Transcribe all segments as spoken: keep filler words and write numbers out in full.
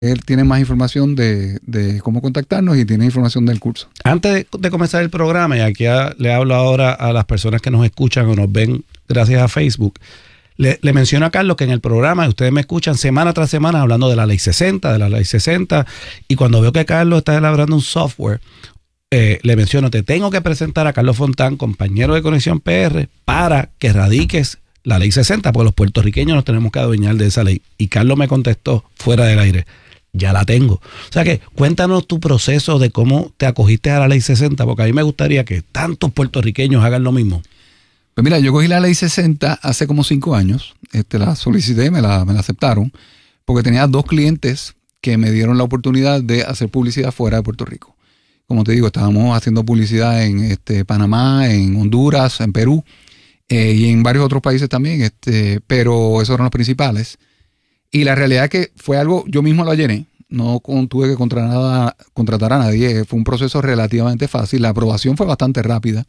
Él tiene más información de, de cómo contactarnos y tiene información del curso. Antes de, de comenzar el programa, y aquí a, le hablo ahora a las personas que nos escuchan o nos ven gracias a Facebook, le, le menciono a Carlos que en el programa ustedes me escuchan semana tras semana hablando de la ley sesenta, de la ley sesenta, y cuando veo que Carlos está elaborando un software, eh, le menciono, te tengo que presentar a Carlos Fontán, compañero de Conexión P R, para que radiques la ley sesenta, porque los puertorriqueños nos tenemos que adueñar de esa ley. Y Carlos me contestó fuera del aire, ya la tengo. O sea que cuéntanos tu proceso de cómo te acogiste a la ley sesenta, porque a mí me gustaría que tantos puertorriqueños hagan lo mismo. Pues mira, yo cogí la ley sesenta hace como cinco años, este, la solicité, me la, me la aceptaron, porque tenía dos clientes que me dieron la oportunidad de hacer publicidad fuera de Puerto Rico. Como te digo, estábamos haciendo publicidad en este, Panamá, en Honduras, en Perú, eh, y en varios otros países también, este, pero esos eran los principales. Y la realidad es que fue algo, yo mismo lo llené, no con, tuve que contra nada, contratar a nadie, fue un proceso relativamente fácil, la aprobación fue bastante rápida.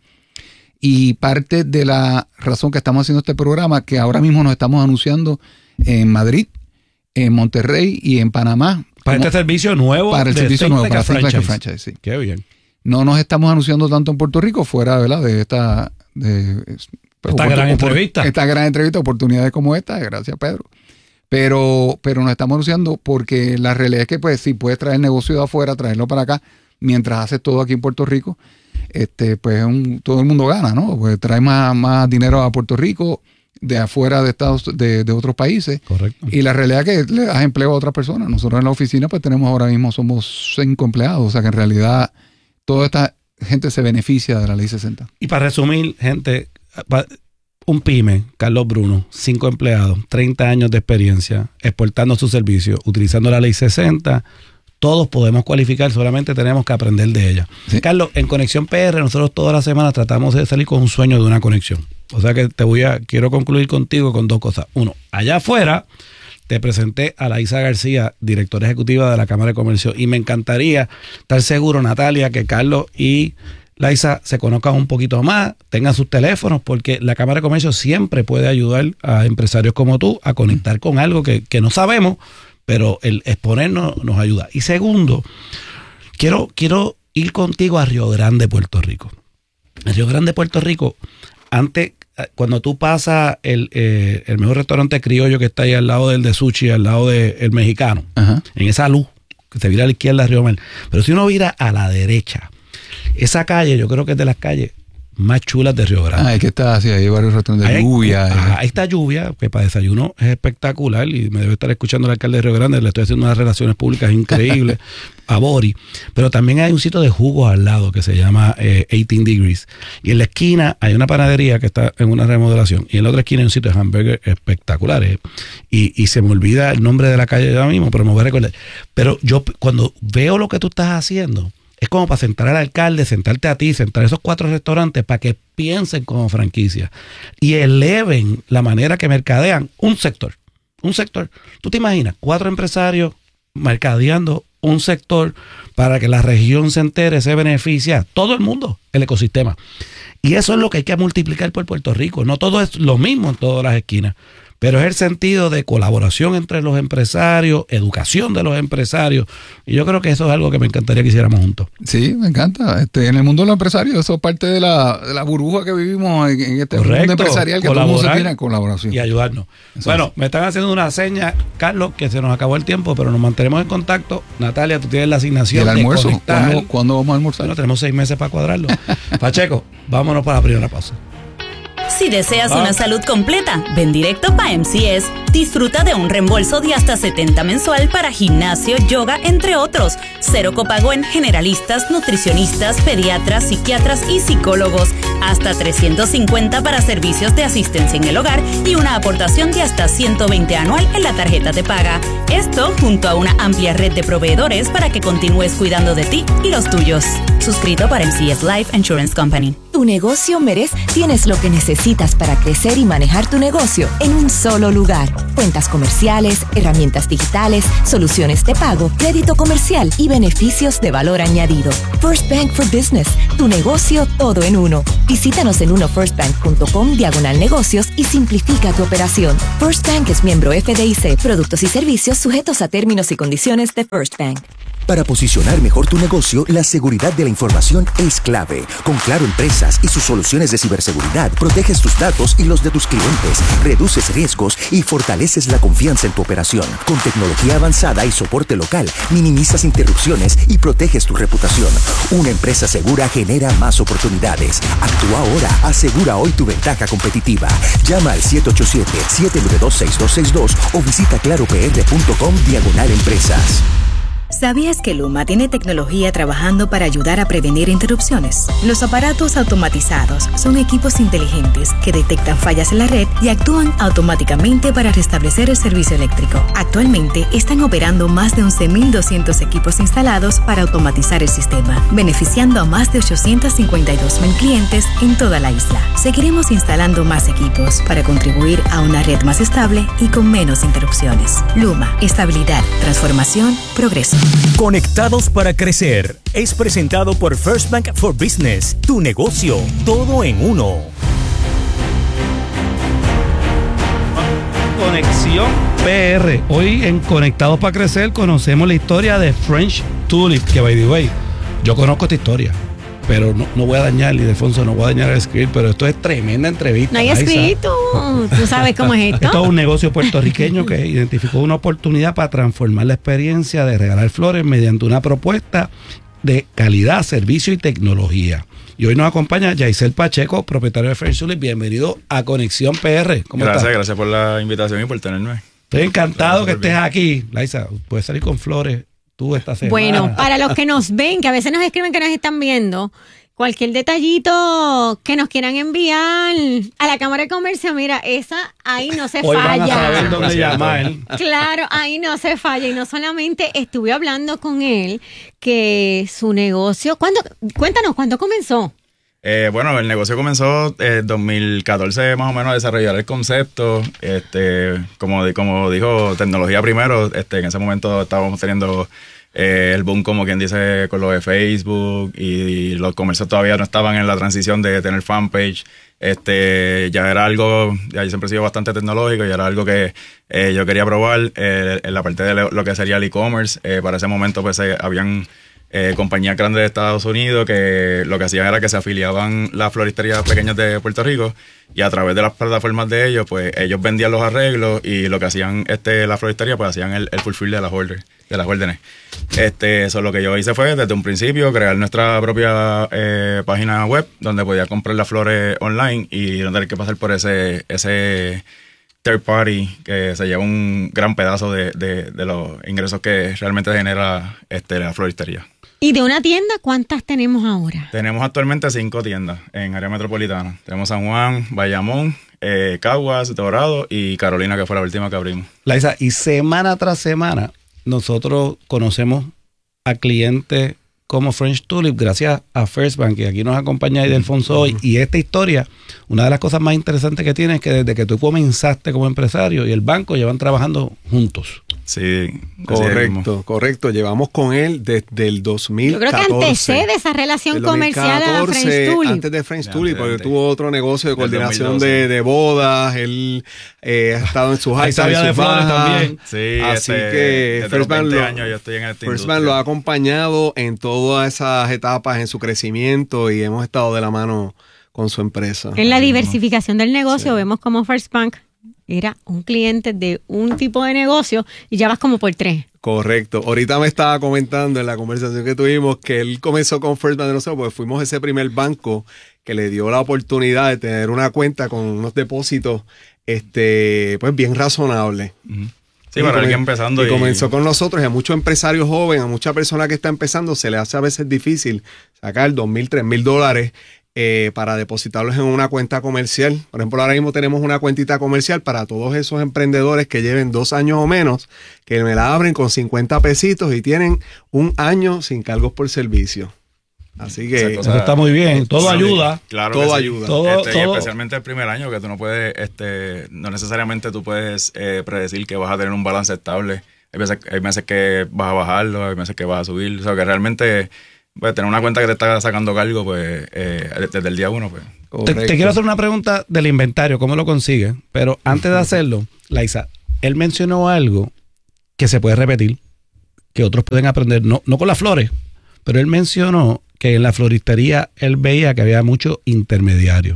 Y parte de la razón que estamos haciendo este programa, que ahora mismo nos estamos anunciando en Madrid, en Monterrey y en Panamá. Para este servicio nuevo. Para el servicio nuevo, para Think Like a Franchise, sí. Qué bien. No nos estamos anunciando tanto en Puerto Rico, fuera, ¿verdad?, de esta... De, esta gran entrevista. Esta gran entrevista, oportunidades como esta, gracias Pedro. Pero, pero nos estamos anunciando porque la realidad es que pues si puedes traer negocio de afuera, traerlo para acá, mientras haces todo aquí en Puerto Rico, este, pues un, todo el mundo gana, ¿no? Pues trae más, más dinero a Puerto Rico de afuera de Estados de, de otros países. Correcto. Y la realidad es que le das empleo a otras personas. Nosotros en la oficina pues tenemos ahora mismo, somos cinco empleados, o sea que en realidad toda esta gente se beneficia de la ley sesenta. Y para resumir, gente, un pyme, Carlos Bruno, cinco empleados, treinta años de experiencia, exportando sus servicios, utilizando la ley sesenta, todos podemos cualificar, solamente tenemos que aprender de ella. Sí. Carlos, en Conexión P R, nosotros todas las semanas tratamos de salir con un sueño de una conexión. O sea que te voy a, quiero concluir contigo con dos cosas. Uno, allá afuera te presenté a Laisa García, directora ejecutiva de la Cámara de Comercio, y me encantaría estar seguro, Natalia, que Carlos y Laisa se conozcan un poquito más, tengan sus teléfonos, porque la Cámara de Comercio siempre puede ayudar a empresarios como tú a conectar con algo que, que no sabemos, pero el exponernos nos ayuda. Y segundo, quiero, quiero ir contigo a Río Grande, Puerto Rico. En Río Grande, Puerto Rico, antes, cuando tú pasas el, eh, el mejor restaurante criollo que está ahí al lado del de sushi, al lado del mexicano, uh-huh, en esa luz que se vira a la izquierda de Río Grande. Pero si uno vira a la derecha, esa calle yo creo que es de las calles más chulas de Río Grande. Ah, es que está así, hay varios restaurantes de lluvia. Ah, ahí está lluvia, que para desayuno es espectacular, y me debe estar escuchando el alcalde de Río Grande, le estoy haciendo unas relaciones públicas increíbles a Bori. Pero también hay un sitio de jugos al lado que se llama eh, eighteen Degrees. Y en la esquina hay una panadería que está en una remodelación, y en la otra esquina hay un sitio de hamburgues espectaculares. Y, y se me olvida el nombre de la calle ahora mismo, pero me voy a recordar. Pero yo cuando veo lo que tú estás haciendo, es como para sentar al alcalde, sentarte a ti, sentar a esos cuatro restaurantes para que piensen como franquicia y eleven la manera que mercadean un sector. Un sector. ¿Tú te imaginas? Cuatro empresarios mercadeando un sector para que la región se entere, se beneficia, todo el mundo, el ecosistema. Y eso es lo que hay que multiplicar por Puerto Rico. No todo es lo mismo en todas las esquinas, pero es el sentido de colaboración entre los empresarios, educación de los empresarios, y yo creo que eso es algo que me encantaría que hiciéramos juntos. Sí, me encanta. Este, en el mundo de los empresarios, eso es parte de la, de la burbuja que vivimos en, en este Correcto, mundo empresarial, que todo el mundo se tiene en colaboración. Y ayudarnos. Eso bueno, es. Me están haciendo una seña, Carlos, que se nos acabó el tiempo, pero nos mantenemos en contacto. Natalia, tú tienes la asignación ¿Y el almuerzo? de conectar. ¿Cuándo, ¿Cuándo vamos a almorzar? Bueno, tenemos seis meses para cuadrarlo. Pacheco, vámonos para la primera pausa. Si deseas Vamos. una salud completa, ven directo para M C S. Disfruta de un reembolso de hasta setenta mensual para gimnasio, yoga, entre otros. Cero copago en generalistas, nutricionistas, pediatras, psiquiatras y psicólogos. Hasta trescientos cincuenta para servicios de asistencia en el hogar y una aportación de hasta ciento veinte anual en la tarjeta de paga. Esto junto a una amplia red de proveedores para que continúes cuidando de ti y los tuyos. Suscrito para M C S Life Insurance Company. Tu negocio merece, tienes lo que necesitas para crecer y manejar tu negocio en un solo lugar. cuentas comerciales, herramientas digitales, soluciones de pago, crédito comercial y beneficios de valor añadido. First Bank for Business, tu negocio todo en uno. Visítanos en uno first bank punto com diagonal negocios y simplifica tu operación. First Bank es miembro F D I C. Productos y servicios sujetos a términos y condiciones de First Bank. Para posicionar mejor tu negocio, la seguridad de la información es clave. Con Claro Empresas y sus soluciones de ciberseguridad, proteges tus datos y los de tus clientes, reduces riesgos y fortaleces la confianza en tu operación. Con tecnología avanzada y soporte local, minimizas interrupciones y proteges tu reputación. Una empresa segura genera más oportunidades. Actúa ahora, asegura hoy tu ventaja competitiva. Llama al siete ocho siete, siete nueve dos, seis dos seis dos o visita claro p r punto com diagonal empresas. ¿Sabías que Luma tiene tecnología trabajando para ayudar a prevenir interrupciones? Los aparatos automatizados son equipos inteligentes que detectan fallas en la red y actúan automáticamente para restablecer el servicio eléctrico. Actualmente están operando más de once mil doscientos equipos instalados para automatizar el sistema, beneficiando a más de ochocientos cincuenta y dos mil clientes en toda la isla. Seguiremos instalando más equipos para contribuir a una red más estable y con menos interrupciones. Luma, estabilidad, transformación, progreso. Conectados para crecer es presentado por First Bank for Business, tu negocio, todo en uno. Conexión P R. Hoy en Conectados para Crecer conocemos la historia de French Tulip, que by the way, yo conozco esta historia, pero no, no voy a dañar, Ildefonso, no voy a dañar el script, pero esto es tremenda entrevista. No hay escrito, tú sabes cómo es esto. Esto es un negocio puertorriqueño que identificó una oportunidad para transformar la experiencia de regalar flores mediante una propuesta de calidad, servicio y tecnología. Y hoy nos acompaña Yaisel Pacheco, propietario de French Tulip. Bienvenido a Conexión P R. ¿Cómo gracias, estás? Gracias por la invitación y por tenerme. Estoy encantado Gracias, que estés aquí. Laisa, puedes salir con flores tú esta semana. Bueno, para los que nos ven, que a veces nos escriben que nos están viendo, cualquier detallito que nos quieran enviar a la Cámara de Comercio, mira, esa ahí no se Hoy falla. Van a saber dónde llamar. Claro, ahí no se falla. Y no solamente estuve hablando con él que su negocio, ¿cuándo? Cuéntanos, ¿cuándo comenzó? Eh, bueno, el negocio comenzó en eh, dos mil catorce más o menos a desarrollar el concepto. Este, como, como dijo, tecnología primero. Este, en ese momento estábamos teniendo eh, el boom, como quien dice, con lo de Facebook y, y los comercios todavía no estaban en la transición de tener fanpage. Este, ya era algo, ya yo siempre he sido bastante tecnológico y era algo que eh, yo quería probar eh, en la parte de lo que sería el e-commerce. Eh, para ese momento pues eh, habían Eh, compañías grandes de Estados Unidos que lo que hacían era que se afiliaban las floristerías pequeñas de Puerto Rico y a través de las plataformas de ellos, pues ellos vendían los arreglos y lo que hacían este la floristería, pues hacían el, el fulfill de las órdenes, de las órdenes. Este, eso lo que yo hice fue desde un principio crear nuestra propia eh, página web donde podía comprar las flores online y no tener que pasar por ese ese third party que se lleva un gran pedazo de, de, de los ingresos que realmente genera este, la floristería. ¿Y de una tienda cuántas tenemos ahora? Tenemos actualmente cinco tiendas en área metropolitana. Tenemos San Juan, Bayamón, eh, Caguas, Dorado y Carolina, que fue la última que abrimos. Laisa, y semana tras semana nosotros conocemos a clientes como French Tulip gracias a First Bank, que aquí nos acompaña Ildefonso hoy. Y esta historia, una de las cosas más interesantes que tiene es que desde que tú comenzaste como empresario y el banco llevan trabajando juntos. Sí, correcto, correcto. Llevamos con él desde el dos mil catorce. Yo creo que antecede esa relación comercial a French Tulip. Antes de French Tulip, porque tuvo otro negocio de coordinación de, de bodas. Él eh, ha estado en sus altas y sus bajas también. Sí, así este, que First Bank lo, años yo estoy en esta First Bank lo ha acompañado en todas esas etapas en su crecimiento y hemos estado de la mano con su empresa. En la diversificación del negocio, sí, vemos como First Bank era un cliente de un tipo de negocio y ya vas como por tres. Correcto. Ahorita me estaba comentando en la conversación que tuvimos que él comenzó con First Bank de nosotros porque fuimos ese primer banco que le dio la oportunidad de tener una cuenta con unos depósitos este, pues bien razonables. Uh-huh. Sí, para alguien empezando. Y, y comenzó con nosotros y a muchos empresarios jóvenes, a mucha persona que está empezando, se le hace a veces difícil sacar dos mil, tres mil dólares eh, para depositarlos en una cuenta comercial. Por ejemplo, ahora mismo tenemos una cuentita comercial para todos esos emprendedores que lleven dos años o menos, que me la abren con cincuenta pesitos y tienen un año sin cargos por servicio. Así que eso está muy bien. Todo claro, ayuda. Claro, todo que sí. ayuda. Todo, Este, y todo. especialmente el primer año, que tú no puedes, este, no necesariamente tú puedes eh, predecir que vas a tener un balance estable. Hay veces, hay meses que vas a bajarlo, hay meses que vas a subir. O sea, que realmente pues, tener una cuenta que te está sacando cargo, pues, eh, desde el día uno, pues. Te, te quiero hacer una pregunta del inventario, ¿cómo lo consigues? Pero antes de hacerlo, Laisa, él mencionó algo que se puede repetir, que otros pueden aprender, no, no con las flores, pero él mencionó que en la floristería él veía que había muchos intermediarios.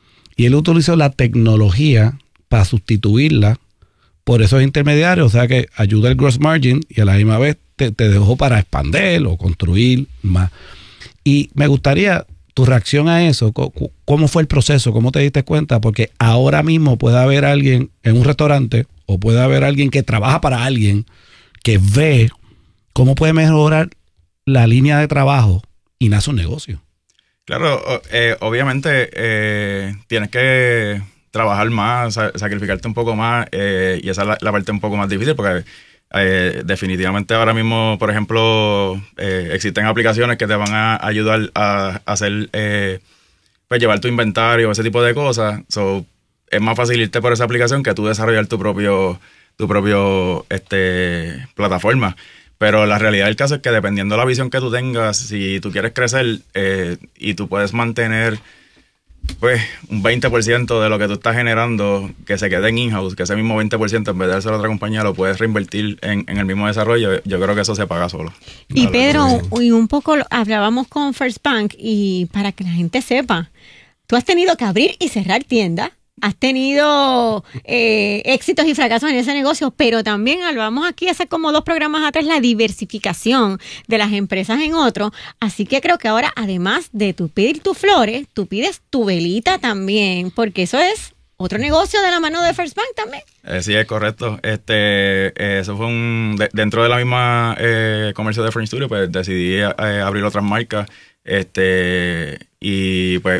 Y él utilizó la tecnología para sustituirla por esos intermediarios, o sea que ayuda el gross margin y a la misma vez te, te dejó para expandir o construir más. Y me gustaría tu reacción a eso, ¿cómo fue el proceso? ¿Cómo te diste cuenta? Porque ahora mismo puede haber alguien en un restaurante o puede haber alguien que trabaja para alguien que ve cómo puede mejorar la línea de trabajo y nace un negocio. Claro, eh, obviamente eh, tienes que trabajar más, sacrificarte un poco más eh, y esa es la, la parte un poco más difícil porque eh, definitivamente ahora mismo, por ejemplo, eh, existen aplicaciones que te van a ayudar a, a hacer, eh, pues llevar tu inventario, ese tipo de cosas. So, es más fácil irte por esa aplicación que tú desarrollar tu propio, tu propio este, plataforma. Pero la realidad del caso es que dependiendo de la visión que tú tengas, si tú quieres crecer eh, y tú puedes mantener pues un veinte por ciento de lo que tú estás generando que se quede en in-house, que ese mismo veinte por ciento en vez de hacer a otra compañía lo puedes reinvertir en, en el mismo desarrollo, yo creo que eso se paga solo. Y Pedro, y un poco hablábamos con First Bank y para que la gente sepa, tú has tenido que abrir y cerrar tiendas. Has tenido eh, éxitos y fracasos en ese negocio, pero también hablábamos aquí hace como dos programas atrás la diversificación de las empresas en otro. Así que creo que ahora, además de tú pedir tus flores, tú pides tu velita también, porque eso es otro negocio de la mano de First Bank también. Eh, sí, es correcto. Este, eh, eso fue un de, dentro de la misma eh, comercio de French Studio, pues decidí eh, abrir otras marcas. Este y pues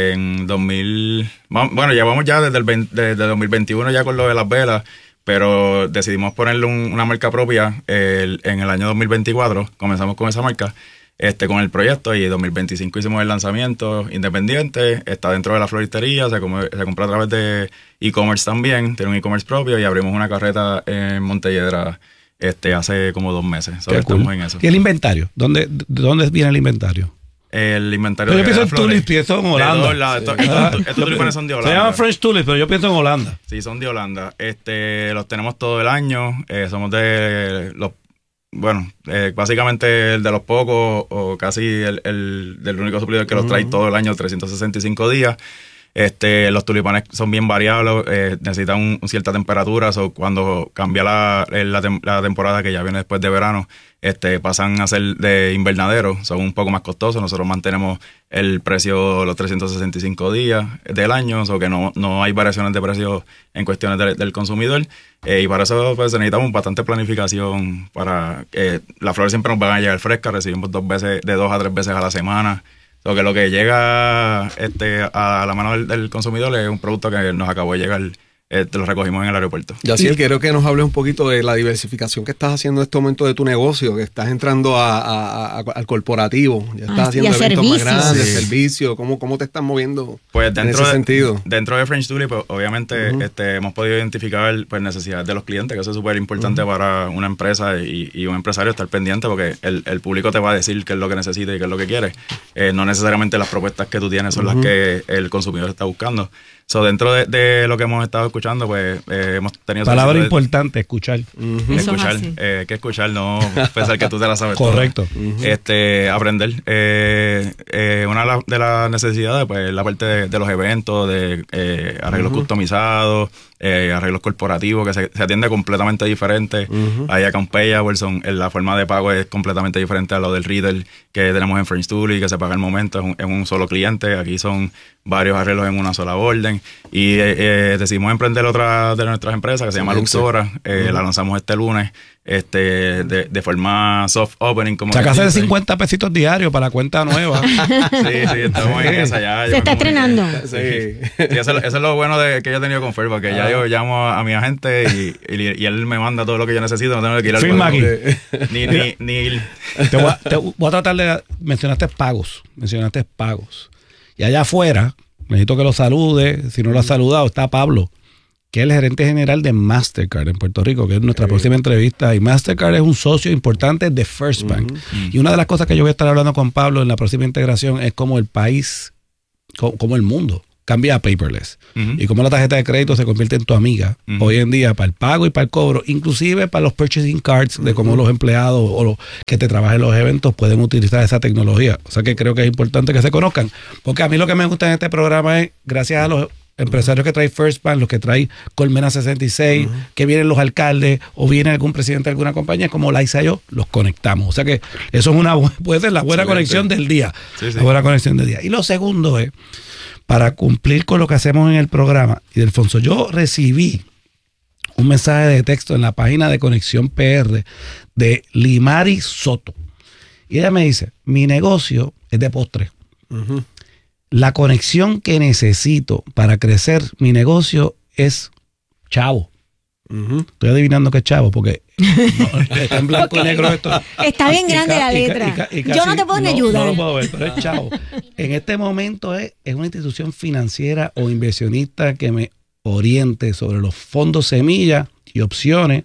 en dos mil bueno, llevamos ya desde el veinte, desde dos mil veintiuno ya con lo de las velas, pero decidimos ponerle un, una marca propia el, en el año dos mil veinticuatro. Comenzamos con esa marca, este con el proyecto, y en dos mil veinticinco hicimos el lanzamiento independiente. Está dentro de la floristería, se, come, se compra a través de e-commerce también, tiene un e-commerce propio, y abrimos una carreta en Montelledra este hace como dos meses. Solo estamos cool. en eso. ¿Y el inventario? ¿Dónde, ¿De dónde viene el inventario? El inventario pero de yo pienso en tulips, pienso en Holanda. Estos, estos, estos tulipanes son de Holanda. Se llaman French tulips, pero yo pienso en Holanda. Sí, son de Holanda. Este, los tenemos todo el año. Eh, somos de los, bueno, eh, básicamente el de los pocos o casi el, el del único suplidor que uh-huh. los trae todo el año, trescientos sesenta y cinco días. Este, los tulipanes son bien variables, eh, necesitan un, un cierta temperatura, so cuando cambia la, la, la temporada que ya viene después de verano, este, pasan a ser de invernadero, son un poco más costosos. Nosotros mantenemos el precio los trescientos sesenta y cinco días del año, so que no, no hay variaciones de precio en cuestiones de, del consumidor, eh, y para eso pues necesitamos bastante planificación. Para eh, las flores siempre nos van a llegar frescas, recibimos dos veces, de dos a tres veces a la semana. Lo que lo que llega este, a la mano del, del consumidor es un producto que nos acabó de llegar, eh, te lo recogimos en el aeropuerto. Yaciel, quiero que nos hables un poquito de la diversificación que estás haciendo en este momento de tu negocio, que estás entrando a, a, a, al corporativo, ya estás ah, haciendo eventos servicios. más grandes, sí. servicios, ¿cómo, ¿cómo te estás moviendo pues dentro en ese de, sentido? Dentro de French Tulip, pues, obviamente uh-huh. este, hemos podido identificar pues, necesidades de los clientes, que eso es súper importante uh-huh. para una empresa y, y un empresario estar pendiente, porque el, el público te va a decir qué es lo que necesita y qué es lo que quiere. Eh, no necesariamente las propuestas que tú tienes son uh-huh. las que el consumidor está buscando. So, dentro de, de lo que hemos estado escuchando, pues eh, hemos tenido... Palabra importante, escuchar. Uh-huh. Escuchar, eh, que escuchar, no pensar que tú te la sabes. Correcto. Uh-huh. Este, aprender. Eh, eh, una de, la, de las necesidades, pues, la parte de, de los eventos, de eh, arreglos uh-huh. customizados, eh, arreglos corporativos, que se, se atiende completamente diferente. Uh-huh. Ahí acá en Payables, la forma de pago es completamente diferente a lo del retail que tenemos en French Tulip, que se paga al momento, es un, es un solo cliente. Aquí son varios arreglos en una sola orden. Y eh, eh, decidimos emprender otra de nuestras empresas que se llama Luxora. Eh, uh-huh. La lanzamos este lunes. este, de, de forma soft opening. Como sacaste de cincuenta pesitos diarios para la cuenta nueva. sí, sí, estamos en esa ya. Se está estrenando. Sí, sí eso, eso es lo bueno de que yo he tenido con Fairbank, que ah. ya yo llamo a mi agente y, y, y él me manda todo lo que yo necesito, no tengo que ir al firma aquí. Ni, ni, ni... Te, voy a, te voy a tratar de... Mencionaste pagos, mencionaste pagos. Y allá afuera, necesito que lo salude, si no lo has saludado, está Pablo, que es el gerente general de Mastercard en Puerto Rico, que es nuestra sí. próxima entrevista. Y Mastercard es un socio importante de First Bank. Uh-huh. Y una de las cosas que yo voy a estar hablando con Pablo en la próxima integración es cómo el país, cómo, cómo el mundo cambia a paperless. Uh-huh. Y cómo la tarjeta de crédito se convierte en tu amiga uh-huh. hoy en día para el pago y para el cobro, inclusive para los purchasing cards, uh-huh. de cómo los empleados o los que te trabajan en los eventos pueden utilizar esa tecnología. O sea que creo que es importante que se conozcan. Porque a mí lo que me gusta en este programa es, gracias a los empresarios que trae First Bank, los que trae Colmena sesenta y seis, uh-huh. que vienen los alcaldes o viene algún presidente de alguna compañía, como Laisa y yo, los conectamos. O sea que eso es una puede ser la buena Excelente. conexión del día. Sí, sí. La buena conexión del día. Y lo segundo es, para cumplir con lo que hacemos en el programa, y Delfonso, yo recibí un mensaje de texto en la página de Conexión P R de Limari Soto. Y ella me dice, mi negocio es de postre. Uh-huh. La conexión que necesito para crecer mi negocio es chavo. Uh-huh. Estoy adivinando que es chavo porque no, está en blanco y negro esto. Está bien grande ca, la letra. Y ca, y ca, y Yo no te puedo ni ayudar. No lo puedo ver, pero es chavo. En este momento es, es una institución financiera o inversionista que me oriente sobre los fondos semilla y opciones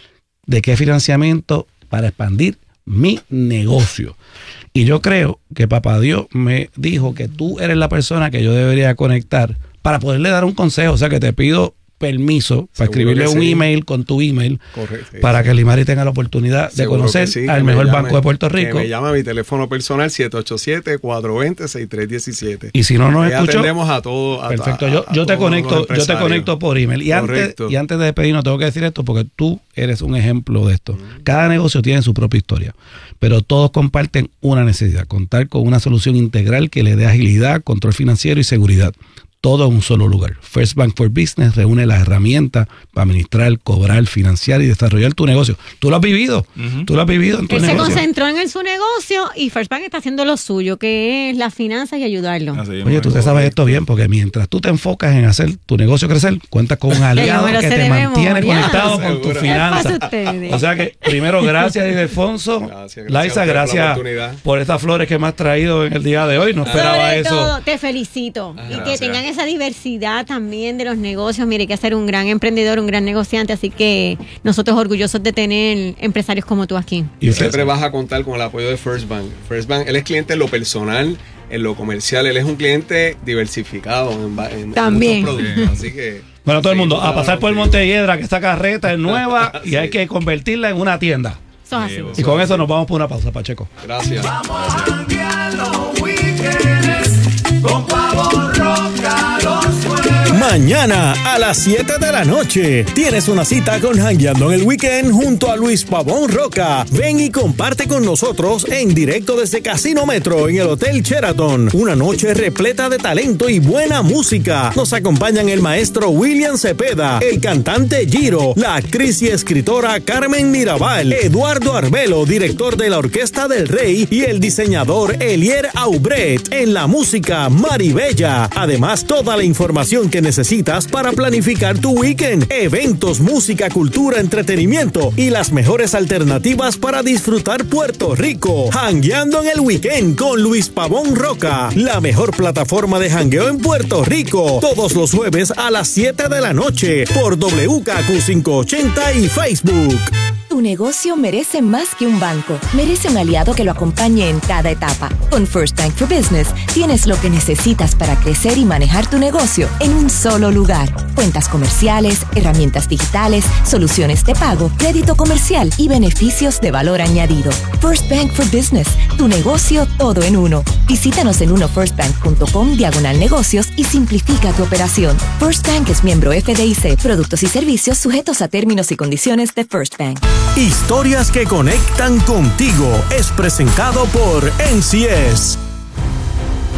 de qué financiamiento para expandir mi negocio. Y yo creo que Papá Dios me dijo que tú eres la persona que yo debería conectar para poderle dar un consejo. O sea, que te pido permiso para Seguro escribirle un sí. email con tu email. Correcto, para sí. que Limari tenga la oportunidad de Seguro conocer sí, al mejor llame, banco de Puerto Rico. Que me llama a mi teléfono personal siete ocho siete, cuatro dos cero, seis tres uno siete. Y si no nos escuchó, atendemos a todos. Perfecto, yo, yo te conecto, yo te conecto por email. Y antes, y antes de despedirnos tengo que decir esto porque tú eres un ejemplo de esto. Mm. Cada negocio tiene su propia historia, pero todos comparten una necesidad, contar con una solución integral que le dé agilidad, control financiero y seguridad. Todo en un solo lugar. First Bank for Business reúne las herramientas para administrar, cobrar, financiar y desarrollar tu negocio. Tú lo has vivido. Uh-huh. Tú lo has vivido en tu Él negocio. Él se concentró en el, su negocio y First Bank está haciendo lo suyo, que es las finanzas y ayudarlo. Así, Oye, tú te sabes esto bien, porque mientras tú te enfocas en hacer tu negocio crecer, cuentas con un aliado que te mantiene memoria. conectado con tus finanzas. O sea que, primero, gracias, Ildefonso. Gracias, Laisa, gracias por, por estas flores que me has traído en el día de hoy. No esperaba Sobre eso. Todo, te felicito. Ah, y gracias. Que tengan esa diversidad también de los negocios. Mire, hay que ser un gran emprendedor, un gran negociante, así que nosotros orgullosos de tener empresarios como tú aquí. Y siempre vas a contar con el apoyo de First Bank. First Bank, él es cliente en lo personal, en lo comercial, él es un cliente diversificado en, en, también. en muchos productos, así que... Bueno, todo sí, el mundo, a pasar por el Montelledra, que esta carreta es nueva sí. y hay que convertirla en una tienda. Eso es así. Y con eso nos vamos por una pausa, Pacheco. Gracias. Vamos a cambiar los weekends con Pavo Roca, los jueves. Mañana a las siete de la noche tienes una cita con Jangueando en el Weekend junto a Luis Pavón Roca. Ven y comparte con nosotros en directo desde Casino Metro en el Hotel Sheraton. Una noche repleta de talento y buena música. Nos acompañan el maestro William Cepeda, el cantante Giro, la actriz y escritora Carmen Mirabal, Eduardo Arbelo, director de la Orquesta del Rey, y el diseñador Elier Aubret. En la música, Maribella. Además, toda la información que necesitas para planificar tu weekend, eventos, música, cultura, entretenimiento y las mejores alternativas para disfrutar Puerto Rico. Jangueando en el Weekend con Luis Pavón Roca, la mejor plataforma de jangueo en Puerto Rico, todos los jueves a las siete de la noche por W K Q quinientos ochenta y Facebook. Tu negocio merece más que un banco. Merece un aliado que lo acompañe en cada etapa. Con First Bank for Business tienes lo que necesitas para crecer y manejar tu negocio en un solo lugar. Cuentas comerciales, herramientas digitales, soluciones de pago, crédito comercial y beneficios de valor añadido. First Bank for Business. Tu negocio todo en uno. Visítanos en uno first bank punto com diagonal negocios y simplifica tu operación. First Bank es miembro F D I C. Productos y servicios sujetos a términos y condiciones de First Bank. Historias que conectan contigo es presentado por N C S.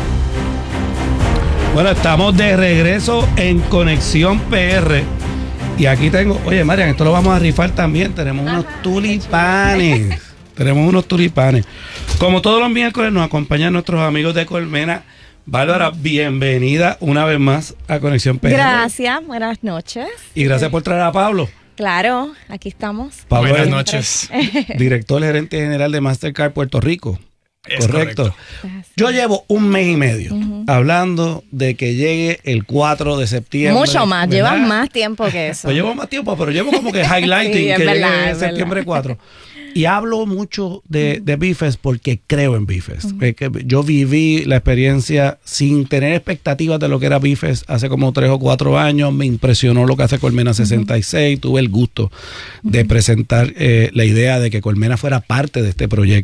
Bueno, estamos de regreso en Conexión P R Y aquí tengo, oye, Marian, esto lo vamos a rifar también. Tenemos unos tulipanes. Tenemos unos tulipanes. Como todos los miércoles nos acompañan nuestros amigos de Colmena. Bárbara, bienvenida una vez más a Conexión P R. Gracias, buenas noches. Y gracias por traer a Pablo. Claro, aquí estamos. Pablo Buenas es noches. director gerente general de Mastercard Puerto Rico. Es correcto. Gracias. Yo llevo un mes y medio uh-huh. hablando de que llegue el cuatro de septiembre. Mucho más, ¿verdad? Llevas más tiempo que eso. Pues llevo más tiempo, pero llevo como que highlighting sí, que verdad, llegue septiembre cuatro. Y hablo mucho de, de BIFES porque creo en BIFES. Uh-huh. Es que yo viví la experiencia sin tener expectativas de lo que era BIFES hace como tres o cuatro años. Me impresionó lo que hace Colmena sesenta y seis. Uh-huh. Tuve el gusto uh-huh. de presentar eh, la idea de que Colmena fuera parte de este proyecto.